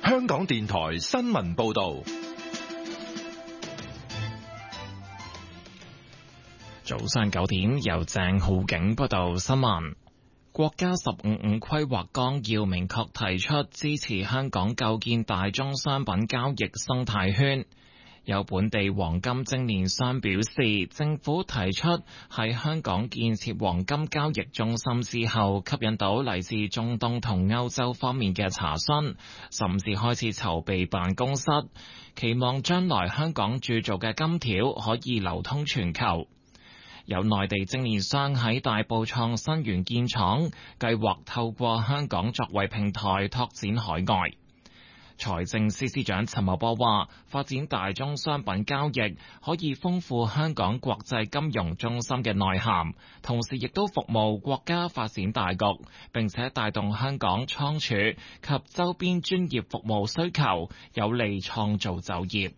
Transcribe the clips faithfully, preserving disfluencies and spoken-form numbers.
香港電台新聞報道。 早上九點，由鄭浩景報道新聞。國家十五五規劃綱要明確提出支持香港構建大宗商品交易生態圈。有本地黃金精煉商表示，政府提出喺香港建設黃金交易中心之後，吸引到嚟自中東同歐洲方面嘅查詢，甚至開始籌備辦公室，期望將來香港鑄造嘅金條可以流通全球。有內地精煉商喺大埔創新園建廠，計劃透過香港作為平台拓展海外。財政司司長陳茂波話，發展大宗商品交易可以豐富香港國際金融中心嘅內涵，同時亦都服務國家發展大局，並且帶動香港倉儲及周邊專業服務需求，有利創造就業。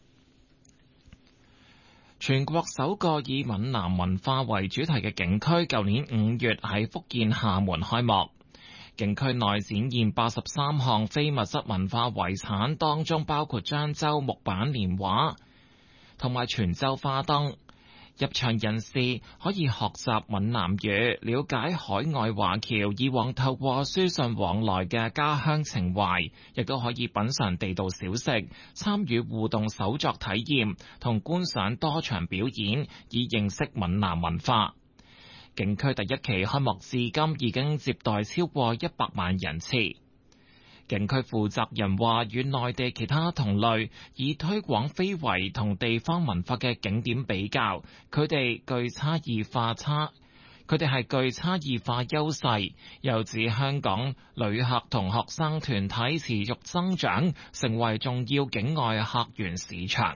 全國首個以閩南文化為主題嘅景區，舊年五月喺福建廈門開幕。景區內展現八十三項非物質文化遺產，當中包括漳州木板年畫同埋泉州花燈。入場人士可以學習閩南語，了解海外華僑以往透過書信往來嘅家鄉情懷，亦都可以品嚐地道小食，參與互動手作體驗同觀賞多場表演，以認識閩南文化。景區第一期開幕至今已經接待超過一百萬人次。景區負責人話，與內地其他同類以推廣非遺同地方文化嘅景點比較，佢哋具差異化差，佢哋係具差異化優勢。又指香港旅客同學生團體持續增長，成為重要境外客源市場。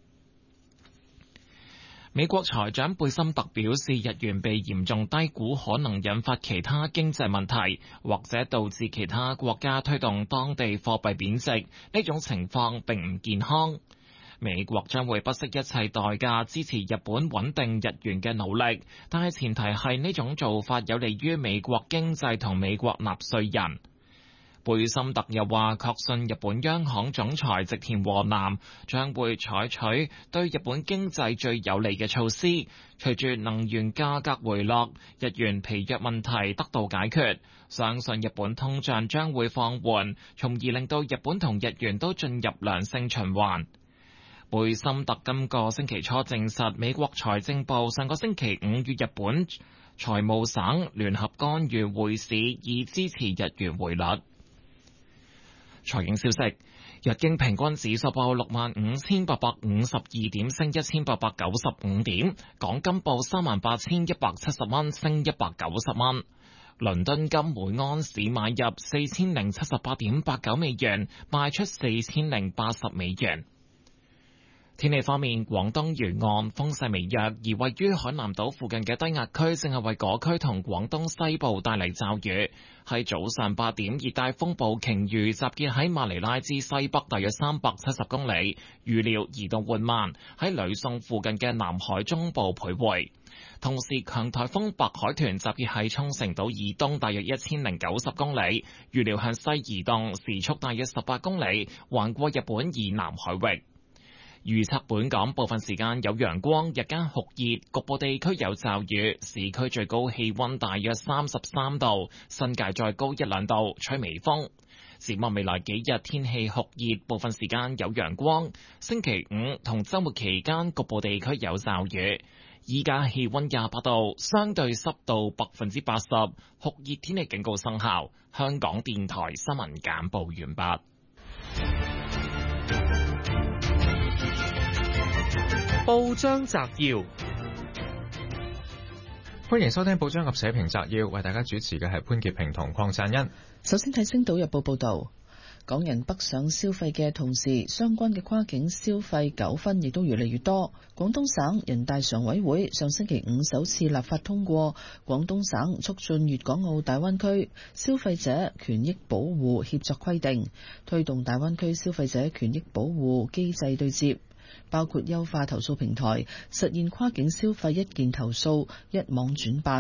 美國財長貝森特表示，日元被嚴重低估可能引發其他經濟問題，或者導致其他國家推動當地貨幣貶值。呢種情況並唔健康。美國將會不惜一切代價支持日本穩定日元嘅努力，但係前提係呢種做法有利於美國經濟同美國納稅人。貝森特又話，確信日本央行總裁植田和男將會採取對日本經濟最有利嘅措施。隨住能源價格回落，日元疲弱問題得到解決，相信日本通脹將會放緩，從而令到日本同日元都進入良性循環。貝森特今個星期初證實，美國財政部上個星期五與日本財務省聯合干預匯市，以支持日元匯率。財經消息，日經平均指數報六萬五千八百五十二點，升一千八百九十五點。港金報三萬八千一百七十蚊，升一百九十蚊。倫敦金每盎司買入四千零七十八點八九美元，賣出四千零八十美元。天氣方面，廣東沿岸風勢微弱，而位於海南島附近嘅低壓區正係為嗰區同廣東西部帶嚟驟雨。喺早上八點，熱帶風暴鯨魚集結喺馬尼拉之西北大約三百七十公里，預料移動緩慢，喺呂宋附近嘅南海中部徘徊。同時，強颱風白海豚集結喺沖繩島以東大約一千零九十公里，預料向西移動，時速大約十八公里，橫過日本以南海域。預測本港部分時間有陽光，日間酷熱，局部地區有驟雨。市區最高氣溫大約三十三度，新界再高一兩度，吹微風。展望未來幾日天氣酷熱，部分時間有陽光。星期五同週末期間局部地區有驟雨。依家氣溫廿八度，相對濕度百分之八十，酷熱天氣警告生效。香港電台新聞簡報完畢。 報章摘要，歡迎收聽報章及社評摘要，為大家主持嘅係潘潔平同鄺贊恩。 首先睇《星島日報》報道，港人北上消費嘅同時，相關嘅跨境消費糾紛亦都越嚟越多。廣東省人大常委會上星期五首次立法通過《廣東省促進粵港澳大灣區消費者權益保護協作規定》，推動大灣區消費者權益保護機制對接，包括優化投訴平台，實現跨境消費一件投訴一網轉辦。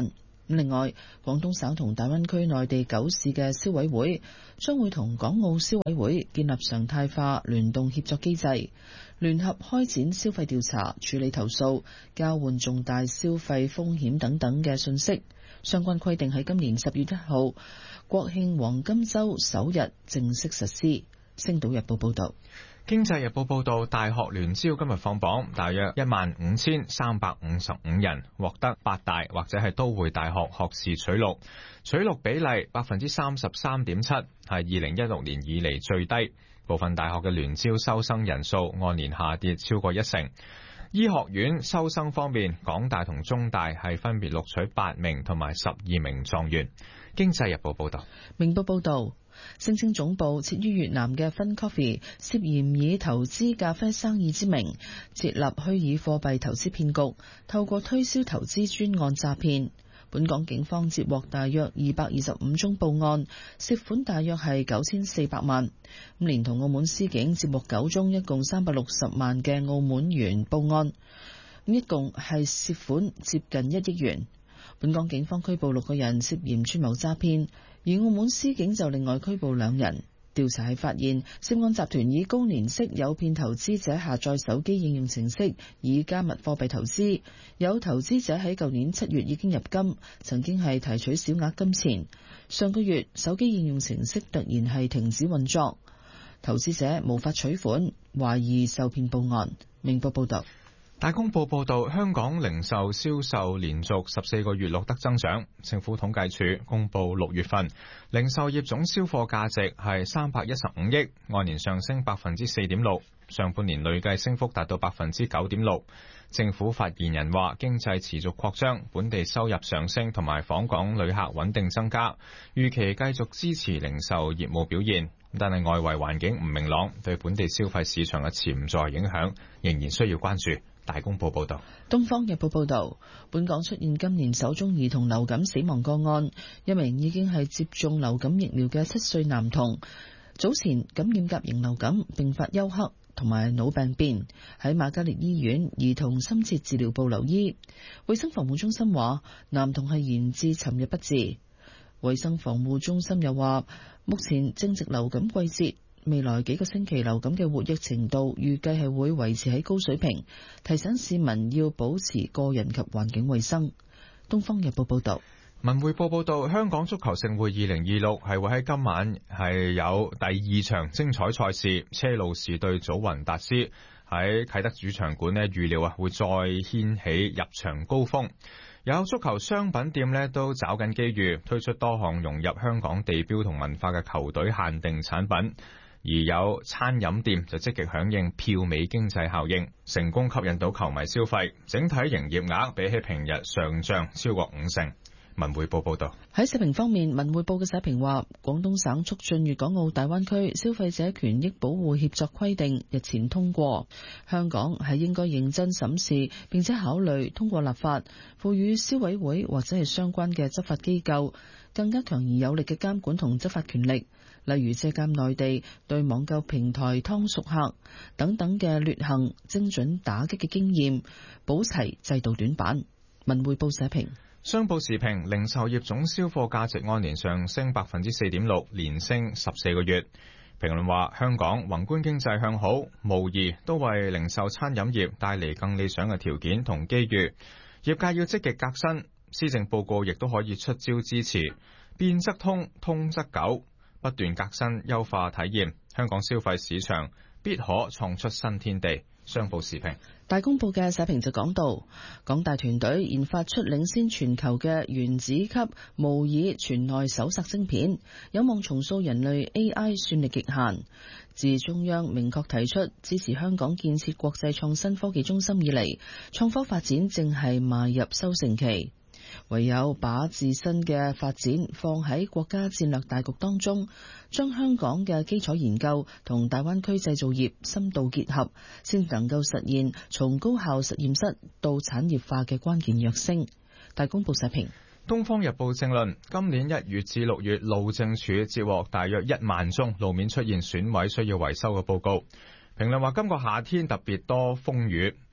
另外，廣東省同大灣區內地九市嘅消委會將會同港澳消委會建立常態化聯動協作機制，聯合開展消費調查、處理投訴、交換重大消費風險等等嘅信息。相關規定喺今年十月一號國慶黃金週首日正式實施。星島日報報道。 經濟日報報道，大學聯招今日放榜，大約一萬五千三百五十五人獲得八大或者係都會大學學士取錄，取錄比例百分之三十三點七，係二零一六年以嚟最低。部分大學嘅聯招收生人數按年下跌超過一成。醫學院收生方面，港大同中大係分別錄取八名同埋十二名狀元。經濟日報報道。 明報報道。聲稱總部設於越南嘅 Fun Coffee 涉嫌以投資咖啡生意之名設立虛擬貨幣投資騙局，透過推銷投資專案詐騙。本港警方接獲大約二百二十五宗報案，涉款大約係九千四百萬。咁連同澳門司警接獲九宗，一共三百六十萬嘅澳門元報案，咁一共係涉款接近一億元。本港警方拘捕六個人涉嫌串謀詐騙，而澳門司警就另外拘捕兩人。調查係發現，涉案集團以高年息誘騙投資者下載手機應用程式，以加密貨幣投資。有投資者喺舊年七月已經入金，曾經係提取小額金錢。上個月手機應用程式突然係停止運作，投資者無法取款，懷疑受騙報案。明報報道。 大公報報道，香港零售銷售連續十四個月錄得增長。政府統計處公布六月份零售業總銷貨價值係三百一十五億，按年上升百分之四點六，上半年累計升幅達到百分之九點六。政府發言人話，經濟持續擴張，本地收入上升同埋訪港旅客穩定增加，預期繼續支持零售業務表現。但係外圍環境唔明朗，對本地消費市場嘅潛在影響仍然需要關注。大公報報道。 東方日報報道，本港出現今年首宗兒童流感死亡個案，一名已經係接種流感疫苗嘅七歲男童，早前感染甲型流感，並發休克同埋腦病變，喺瑪嘉烈醫院兒童深切治療部留醫。衛生防護中心話，男童係延至尋日不治。衛生防護中心又話，目前正值流感季節，未來幾個星期流感嘅活躍程度預計係會維持喺高水平，提醒市民要保持個人及環境衛生。東方日報報道。 文匯報報道，香港足球盛會二零二六係會喺今晚係有第二場精彩賽事，車路士對祖雲達斯喺啟德主場館呢，預料啊會再掀起入場高峰。有足球商品店呢都找緊機遇，推出多項融入香港地標同文化嘅球隊限定產品。而有餐飲店就積極響應票尾經濟效應，成功吸引到球迷消費，整體營業額比起平日上漲超過五成。文匯報報道。 喺社評方面，文匯報嘅社評話，廣東省促進粵港澳大灣區消費者權益保護協作規定日前通過，香港係應該認真審視並且考慮通過立法，賦予消委會或者係相關嘅執法機構更加強而有力嘅監管同執法權力，例如借鑒內地對網購平台劏熟客等等嘅劣行精準打擊嘅經驗，補齊制度短板。文匯報社評。 商報時評，零售業總銷貨價值按年上升百分之四點六，連升十四個月。評論話，香港宏觀經濟向好，無疑都為零售餐飲業帶嚟更理想嘅條件同機遇。業界要積極革新，施政報告亦都可以出招支持，變則通，通則久，不斷革新優化體驗，香港消費市場必可創出新天地。商報時評。 大公報嘅社評就講到，港大團隊研發出領先全球嘅原子級模擬全內搜索晶片，有望重塑人類 A I 算力極限。自中央明確提出支持香港建設國際創新科技中心以嚟，創科發展正係邁入收成期。唯有把自身嘅發展放喺國家戰略大局當中，將香港嘅基礎研究同大灣區製造業深度結合，先能夠實現從高校實驗室到產業化嘅關鍵躍升。大公報社評。 東方日報正論，今年一月至六月，路政署接獲大約一萬宗路面出現損毀需要維修嘅報告。評論話，今個夏天特別多風雨，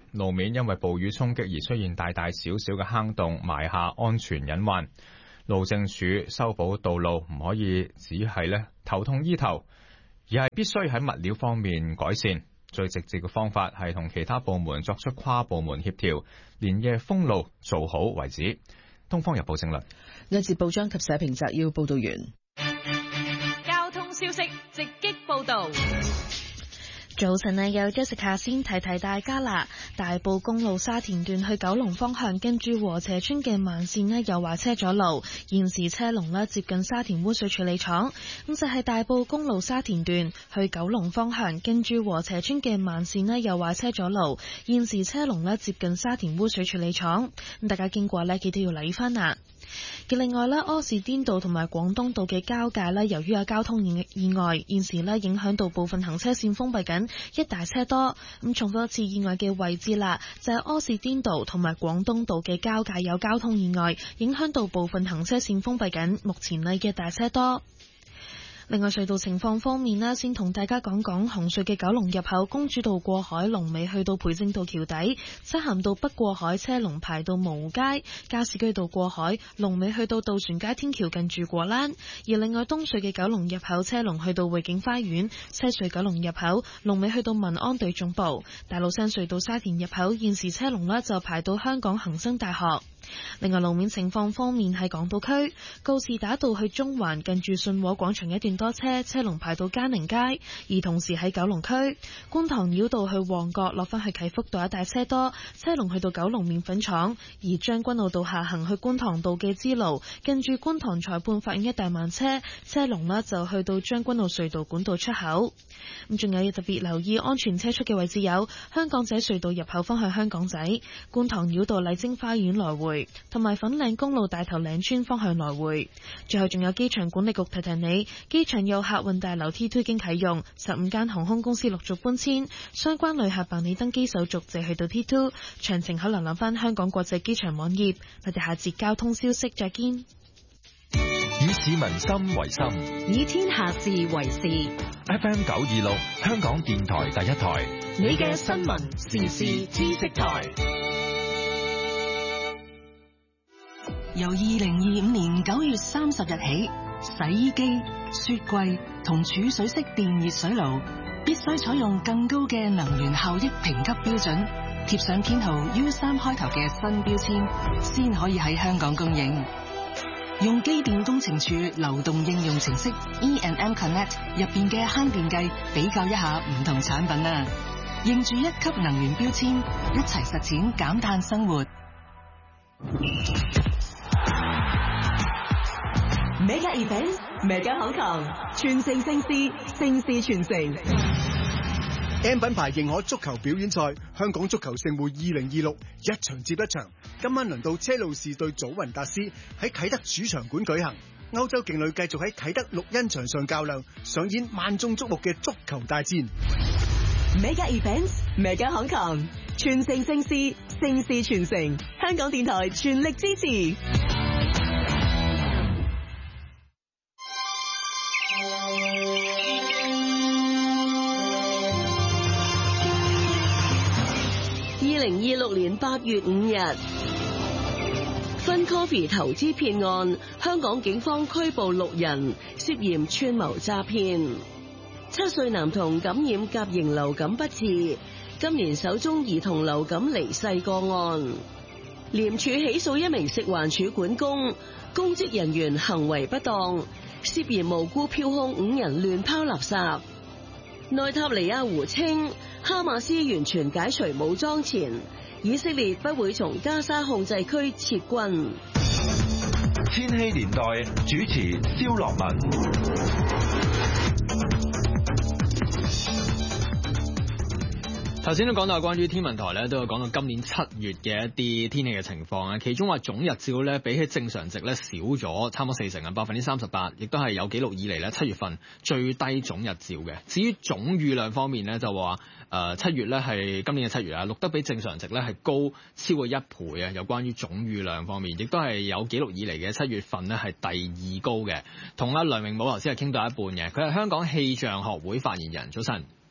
路面因為暴雨衝擊而出現大大小小嘅坑洞，埋下安全隱患。路政署修補道路唔可以只係咧頭痛醫頭，而係必須喺物料方面改善。最直接嘅方法係同其他部門作出跨部門協調，連夜封路做好為止。東方日報正論。 一節報章及社評摘要報道完。 交通消息直擊報道。 早晨啊，有 Jessica 先提提大家啦。大埔公路沙田段去九龍方向，跟住禾輋村嘅慢線呢有壞車阻路，現時車龍呢接近沙田污水處理廠。咁就係大埔公路沙田段去九龍方向，跟住禾輋村嘅慢線呢有壞車阻路，現時車龍呢接近沙田污水處理廠。咁大家經過呢，記得要留意翻啦。嘅另外咧，柯士甸道同埋廣東道嘅交界咧，由於有交通意意外，現時咧影響到部分行車線封閉緊，一大車多。咁重複一次意外嘅位置啦，就係柯士甸道同埋廣東道嘅交界有交通意外，影響到部分行車線封閉緊，目前呢一大車多。另外隧道情況方面呢，先同大家講講紅隧嘅九龍入口公主道過海龍尾去到培正道橋底，漆咸道北過海車龍排到蕪湖街，加士居道過海龍尾去到渡船街天橋近住果欄。而另外東隧嘅九龍入口車龍去到匯景花園，西隧九龍入口龍尾去到民安隊總部，大老山隧道沙田入口現時車龍呢就排到香港恒生大學。另外路面情況方面，喺港島區告士打道去中環近住信和廣場一段多車，車龍排到嘉寧街。而同時喺九龍區觀塘繞道去旺角落返去啟福道一帶車多，車龍去到九龍麵粉廠。而將軍澳道下行去觀塘道嘅支路近住觀塘裁判法院一帶慢車，車龍呢就去到將軍澳隧道管道出口。咁仲有要特別留意安全車速嘅位置有香港仔隧道入口方向香港仔、觀塘繞道麗晶花園來回，同埋粉嶺公路大頭嶺村方向來回。最後仲有機場管理局提提你，機場有客運大樓 T 二 經啟用，十五間航空公司陸續搬遷，相關旅客辦理登機手續就去到 T 二。詳情可能諗翻香港國際機場網頁。我哋下節交通消息再見。 以市民心為心， 以天下事為事。 F M 九二六，香港電台第一台， 你嘅新聞時事知識台。 由二零二五年九月三十日起，洗衣機、雪櫃同儲水式電熱水爐必須採用更高嘅能源效益評級標準，貼上編號 U 三開頭嘅新標籤，先可以喺香港供應。用機電工程署流動應用程式 E and M Connect 入邊嘅慳電計比較一下唔同產品啊，認住一級能源標籤，一齊實踐減碳生活。 Mega Event Mega Hong Kong， 全城盛事，盛事全城。 M 品牌認可足球表演賽，香港足球盛會二零二六一場接一場，今晚輪到車路士對祖雲達斯喺啟德主場館舉行。歐洲勁旅繼續喺啟德綠茵場上較量，上演萬眾矚目嘅足球大戰。 Mega Events Mega Hong Kong， 全城盛事，盛事全城。香港電台全力支持。 二零二六年八月五日 ，Fun Coffee 投資騙案，香港警方拘捕六人，涉嫌串謀詐騙。七歲男童感染甲型流感不治，今年首宗兒童流感離世個案。廉署起訴一名食環署管工，公職人員行為不當，涉嫌無故票控五人亂拋垃圾。內塔尼亞胡稱，哈馬斯完全解除武裝前，以色列不會從加沙控制區撤軍。 千禧年代主持蕭樂文。 頭先都講到關於天文台咧，都有講到今年七月嘅一啲天氣嘅情況啊。其中話總日照咧比起正常值咧少咗差唔多四成啊，百分之三十八，亦都係有紀錄以嚟咧七月份最低總日照嘅。至於總雨量方面咧，就話誒七月咧係今年嘅七月啊，錄得比正常值咧係高超過一倍啊。有關於總雨量方面，亦都係有紀錄以嚟嘅七月份咧係第二高嘅。同阿梁榮武頭先係傾到一半嘅，佢係香港氣象學會發言人。早晨。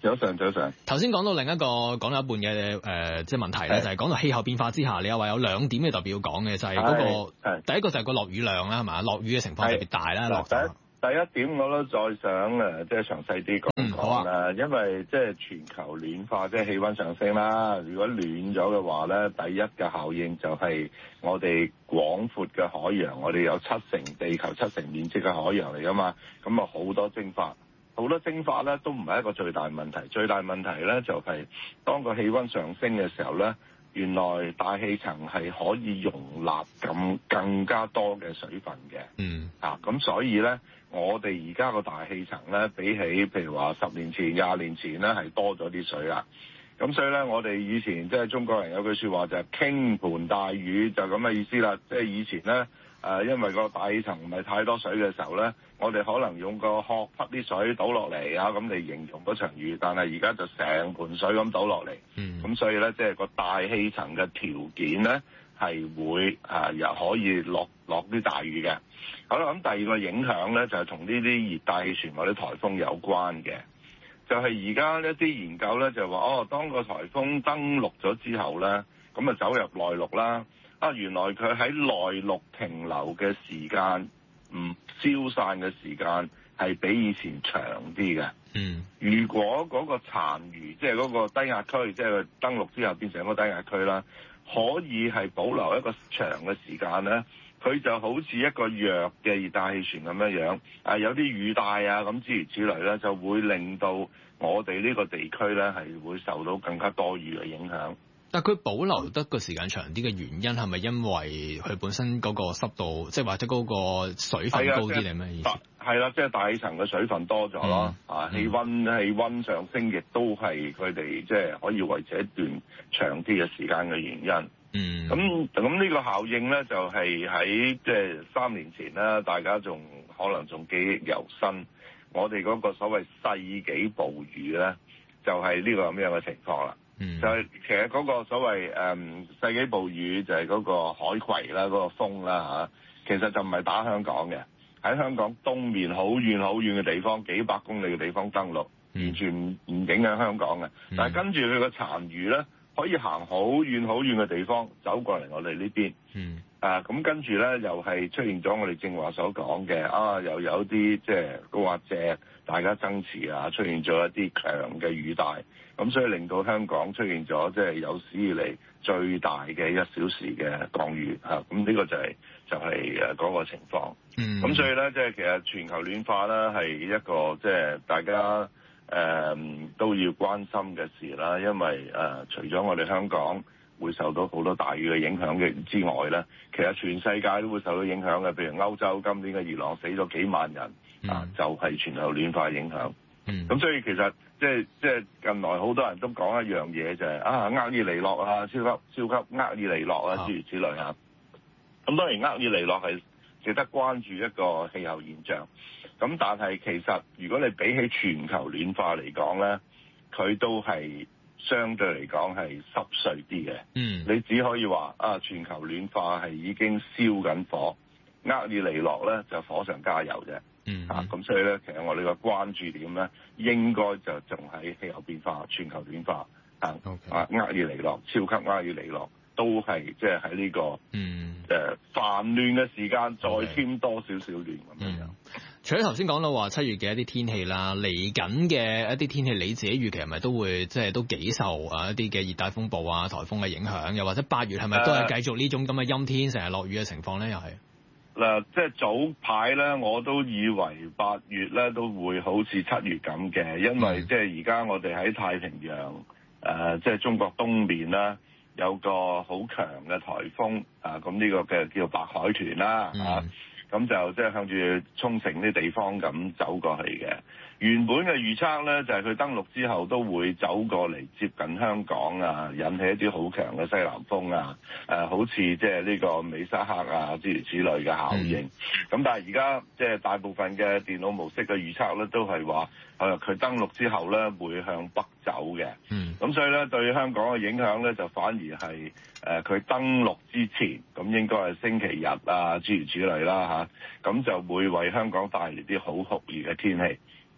早上，早上。 頭先講到另一個講到一半嘅誒、呃，即係問題咧，就係、是、講到氣候變化之下，你又話有兩點嘅特別要講嘅，就係、是、嗰、那個第一個就係個落雨量啦，係嘛？落雨嘅情況特別大啦，落咗。 第一點我都再想誒，即係詳細啲講講啦、嗯啊，因為即係全球暖化，即係氣温上升啦。如果暖咗嘅話咧，第一嘅效應就係我哋廣闊嘅海洋，我哋有七成地球七成面積嘅海洋嚟噶嘛，咁啊好多蒸發，好多蒸發咧都唔係一個最大問題，最大問題咧就係當個氣温上升嘅時候咧，原來大氣層係可以容納咁更加多嘅水分嘅。嗯，啊咁所以咧。我哋而家個大氣層咧，比起譬如話十年前、廿年前咧，係多咗啲水啦。咁所以咧，我哋以前即係中國人有句説話就係傾盆大雨，就咁嘅意思啦。即係以前咧，誒、呃、因為個大氣層唔係太多水嘅時候咧，我哋可能用個殼潑啲水倒落嚟啊，咁嚟形容嗰場雨。但係而家就成盆水咁倒落嚟。嗯。咁所以咧，即係個大氣層嘅條件咧，係會啊又可以落落啲大雨嘅。好啦，咁第二個影響咧就係同呢啲熱帶氣旋或者颱風有關嘅，就係而家一啲研究咧就話哦，當個颱風登陸咗之後咧，咁啊走入內陸啦，啊原來佢喺內陸停留嘅時間唔消散嘅時間係比以前長啲嘅。嗯，如果嗰個殘餘即係嗰個低壓區，即係佢登陸之後變成一個低壓區啦，可以係保留一個長嘅時間咧。佢就好似一個弱嘅熱帶氣旋咁樣樣，啊有啲雨帶啊咁諸如此類咧，就會令到我哋呢個地區咧係會受到更加多雨嘅影響。 但係佢保留得個時間長啲嘅原因係咪因為佢本身嗰個濕度，即係或者嗰個水分高啲定咩意思？ 係啦，即係大氣層嘅水分多咗咯，嗯、啊氣温氣温上升亦都係佢哋即係可以維持一段長啲嘅時間嘅原因。嗯，咁咁呢個效應咧，就係喺即係三年前啦，大家仲可能仲記憶猶新。我哋嗰個所謂世紀暴雨咧，就係、是、呢個咁樣嘅情況啦。嗯，就係其實嗰個所謂誒、嗯、世紀暴雨就係嗰個海葵啦，嗰、那個風啦嚇，其實就唔係打香港嘅，喺香港東面好遠好遠嘅地方，幾百公里嘅地方登陸，嗯、完全唔唔影響香港嘅。嗯、但係跟住佢個殘餘咧，可以行好遠好遠嘅地方走過嚟我哋呢邊，嗯，啊咁跟住咧又係出現咗我哋正話所講嘅，啊又有啲即係高壓脊大家爭持啊，出現咗一啲強嘅雨帶，咁所以令到香港出現咗即係有史以嚟最大嘅一小時嘅降雨嚇，咁呢個就係、是、就係誒嗰個情況，嗯，咁所以咧即係其實全球暖化咧係一個即係大家。誒、嗯、都要關心嘅事啦，因為誒、呃、除咗我哋香港會受到好多大雨嘅影響嘅之外咧，其實全世界都會受到影響嘅。譬如歐洲今年嘅熱浪死咗幾萬人，嗯、啊，就係、是、全球暖化影響。嗯，咁所以其實即係即係近來好多人都講一樣嘢就係、是、啊，厄爾尼諾啊，超級超級厄爾尼諾啊，諸如此類啊。咁當然厄爾尼諾係值得關注一個氣候現象。咁但係其實如果你比起全球暖化嚟講咧，佢都係相對嚟講係濕碎啲嘅。嗯，你只可以話啊，全球暖化係已經燒緊火，厄爾尼諾咧就火上加油啫。嗯，啊咁所以咧，其實我哋個關注點咧，應該就仲喺氣候變化、全球暖化啊。Okay. 啊，厄爾尼諾、超級厄爾尼諾都係即係喺呢個嗯誒煩亂嘅時間再添多少少亂咁樣。Okay. 嗯除咗頭先講到話七月嘅一啲天氣啦，嚟緊嘅一啲天氣，你自己預期係咪都會即係都幾受啊一啲嘅熱帶風暴啊、颱風嘅影響？又或者八月係咪都係繼續呢種咁嘅陰天，成日落雨嘅情況咧？又係嗱，即係早排咧，我都以為八月咧都會好似七月咁嘅，因為即係而家我哋喺太平洋誒，即、呃、係、就是、中國東面啦，有個好強嘅颱風啊，咁呢個嘅叫白海豚啦啊。嗯咁就即係向住沖繩啲地方咁走過去嘅。原本嘅預測咧，就係、是、佢登陸之後都會走過嚟接近香港啊，引起一啲好強嘅西南風啊，誒、呃，好似即係呢個美沙克啊諸如此類嘅效應。咁、嗯、但係而家即係大部分嘅電腦模式嘅預測咧，都係話誒佢登陸之後咧會向北走嘅。嗯。咁所以咧對香港嘅影響咧，就反而係誒佢登陸之前，咁應該係星期日啊諸如此類啦嚇，咁、啊、就會為香港帶嚟啲好酷熱嘅天氣。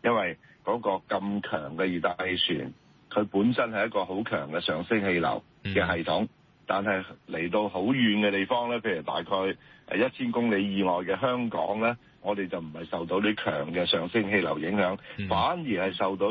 因為嗰個咁強嘅熱帶氣旋，佢本身係一個好強嘅上升氣流嘅系統，嗯、但係嚟到好遠嘅地方咧，譬如大概誒一千公里以外嘅香港咧，我哋就唔係受到啲強嘅上升氣流影響，嗯、反而係受到